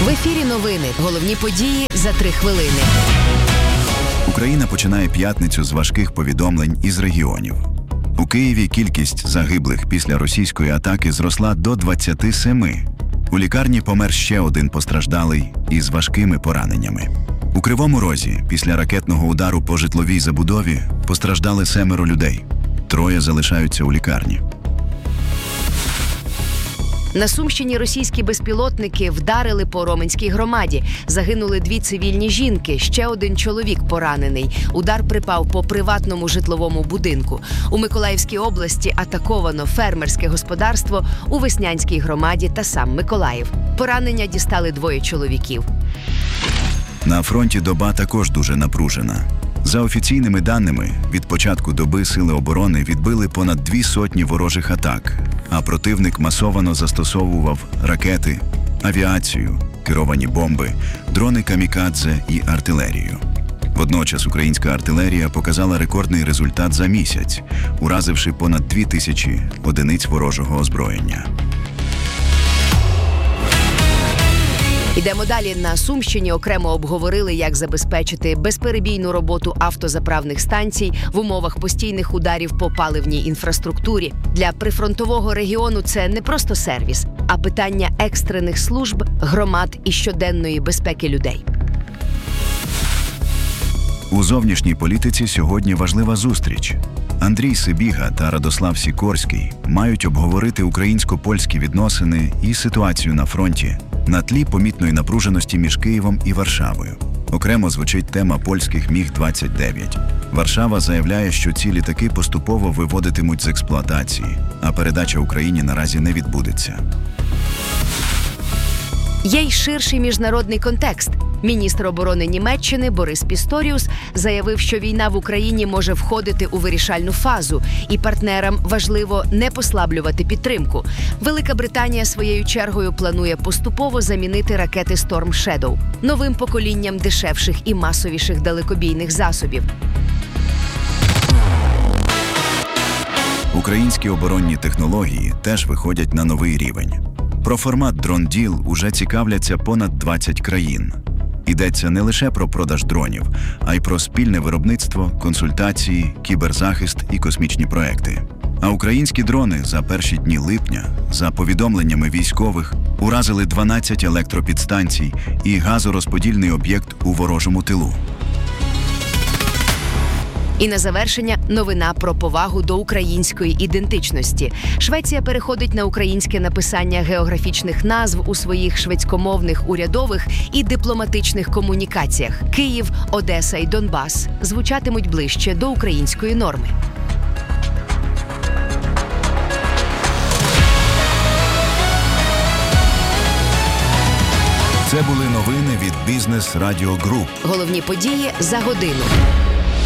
В ефірі новини. Головні події за 3 хвилини. Україна починає п'ятницю з важких повідомлень із регіонів. У Києві кількість загиблих після російської атаки зросла до 27. У лікарні помер ще один постраждалий із важкими пораненнями. У Кривому Розі після ракетного удару по житловій забудові постраждали 7 людей. 3 залишаються у лікарні. На Сумщині російські безпілотники вдарили по Роменській громаді. Загинули 2 цивільні жінки, ще 1 чоловік поранений. Удар припав по приватному житловому будинку. У Миколаївській області атаковано фермерське господарство у Веснянській громаді та сам Миколаїв. Поранення дістали 2 чоловіків. На фронті доба також дуже напружена. За офіційними даними, від початку доби Сили оборони відбили понад 200 ворожих атак, а противник масовано застосовував ракети, авіацію, керовані бомби, дрони камікадзе і артилерію. Водночас українська артилерія показала рекордний результат за місяць, уразивши понад 2000 одиниць ворожого озброєння. Ідемо далі. На Сумщині окремо обговорили, як забезпечити безперебійну роботу автозаправних станцій в умовах постійних ударів по паливній інфраструктурі. Для прифронтового регіону це не просто сервіс, а питання екстрених служб, громад і щоденної безпеки людей. У зовнішній політиці сьогодні важлива зустріч. Андрій Сибіга та Радослав Сікорський мають обговорити українсько-польські відносини і ситуацію на фронті на тлі помітної напруженості між Києвом і Варшавою. Окремо звучить тема польських Міг-29. Варшава заявляє, що ці літаки поступово виводитимуть з експлуатації, а передача Україні наразі не відбудеться. Є й ширший міжнародний контекст. Міністр оборони Німеччини Борис Пісторіус заявив, що війна в Україні може входити у вирішальну фазу, і партнерам важливо не послаблювати підтримку. Велика Британія своєю чергою планує поступово замінити ракети Storm Shadow новим поколінням дешевших і масовіших далекобійних засобів. Українські оборонні технології теж виходять на новий рівень. Про формат Drone Deal уже цікавляться понад 20 країн. Йдеться не лише про продаж дронів, а й про спільне виробництво, консультації, кіберзахист і космічні проекти. А українські дрони за перші дні липня, за повідомленнями військових, уразили 12 електропідстанцій і газорозподільний об'єкт у ворожому тилу. І на завершення новина про повагу до української ідентичності. Швеція переходить на українське написання географічних назв у своїх шведськомовних урядових і дипломатичних комунікаціях. Київ, Одеса і Донбас звучатимуть ближче до української норми. Це були новини від Бізнес Радіо Груп. Головні події за годину.